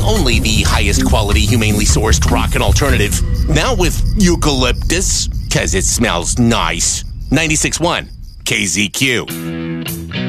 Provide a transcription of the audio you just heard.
only the highest quality, humanely sourced rock and alternative. Now with eucalyptus, because it smells nice. 96.1 KZQ.